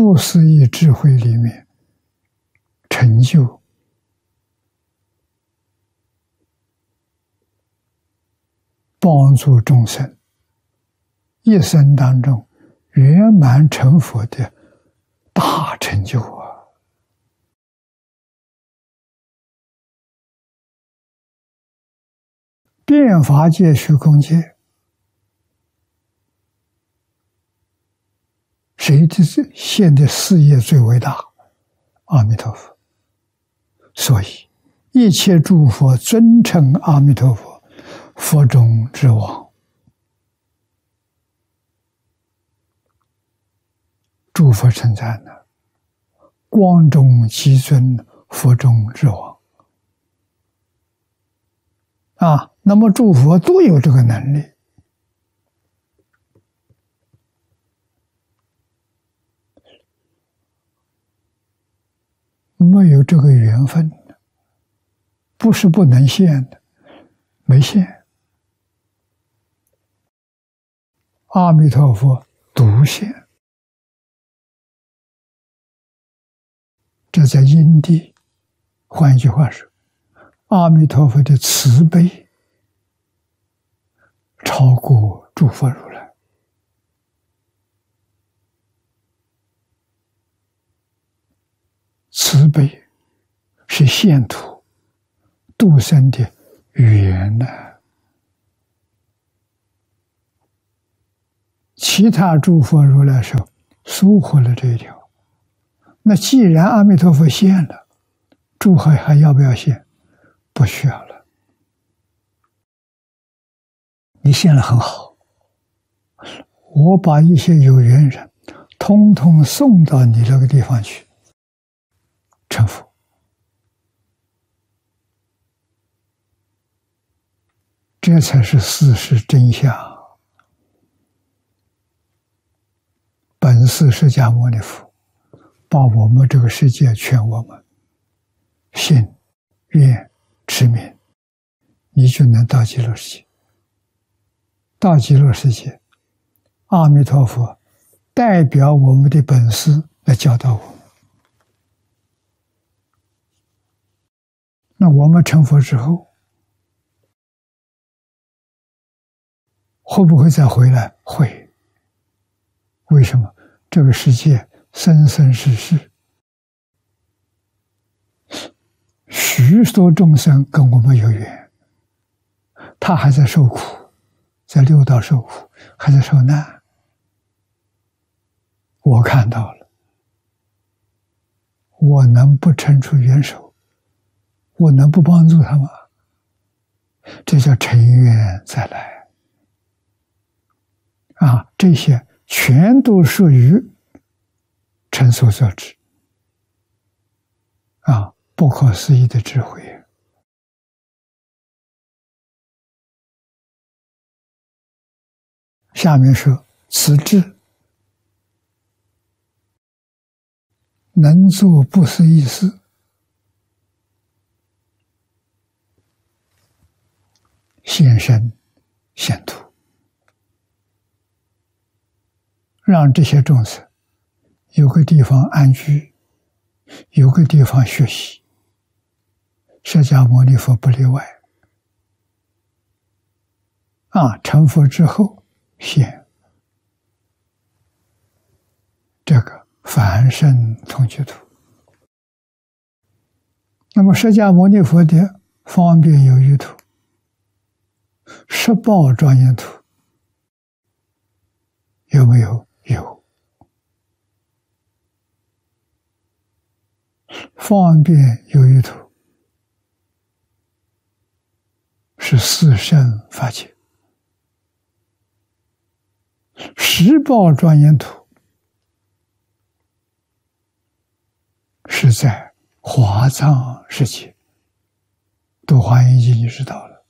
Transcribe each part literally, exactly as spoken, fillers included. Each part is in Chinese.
不思议智慧里面成就帮助众生一生当中圆满成佛的大成就啊！变法界、虚空界，谁的现的事业最伟大？阿弥陀佛。所以一切诸佛尊称阿弥陀佛，佛中之王。诸佛称赞呢，光中极尊，佛中之王。啊，那么诸佛都有这个能力。没有这个缘分，不是不能现的，没现。阿弥陀佛独现，这在因地。换一句话说，阿弥陀佛的慈悲超过诸佛如来。慈悲是现土度生的缘呢。其他诸佛如来说疏忽了这一条。那既然阿弥陀佛现了，诸佛还要不要现？不需要了。你现了很好，我把一些有缘人通通送到你那个地方去成佛。这才是事实真相。本师释迦牟尼佛把我们这个世界劝我们信愿持名，你就能到极乐世界。到极乐世界，阿弥陀佛代表我们的本师来教导我们。那我们成佛之后，会不会再回来？会。为什么？这个世界生生世世，许多众生跟我们有缘，他还在受苦，在六道受苦，还在受难。我看到了，我能不伸出援手？我能不帮助他吗？这叫乘愿再来啊！这些全都属于成所作智啊，不可思议的智慧。下面说，此智能做不思议事，现身现土，让这些众生有个地方安居，有个地方学习。释迦牟尼佛不例外啊！成佛之后现这个凡圣同居土。那么释迦牟尼佛的方便有余土、十报庄严土有没有？有。方便有余土是四圣法界，十报庄严土是在华藏世界。读华严经就知道了。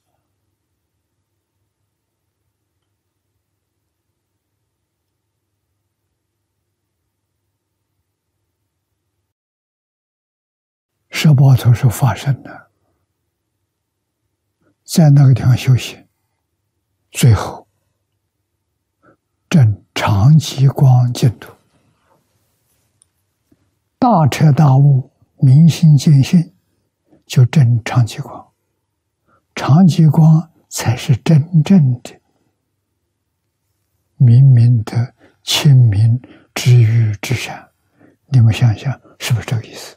十报土是发生的，在那个地方修行，最后证常寂光净土。 大彻大悟，明心见性，就证常寂光。常寂光才是真正的明明德、清明、知遇之善。你们想想，是不是这个意思？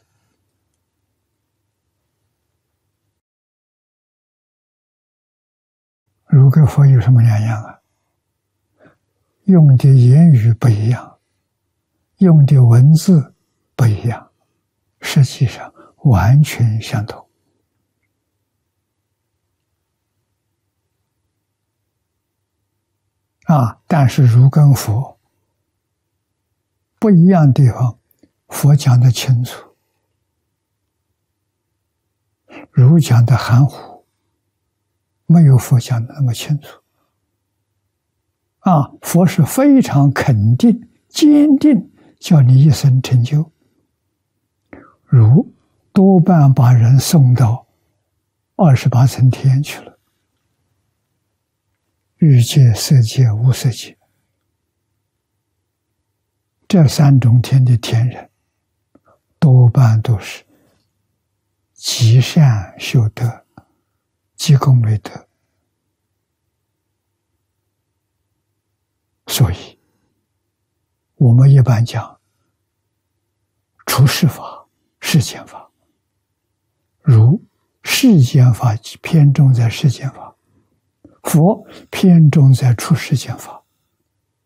儒跟佛有什么两样啊？用的言语不一样，用的文字不一样，实际上完全相同。啊，但是儒跟佛不一样的地方，佛讲的清楚，儒讲的含糊，没有佛讲的那么清楚。啊，佛是非常肯定、坚定，叫你一生成就。儒多半把人送到二十八层天去了，欲界、色界、无色界，这三种天的天人，多半都是积善修德、积功累德。所以我们一般讲出世法、世间法，如世间法偏重在世间法，佛偏重在出世间法。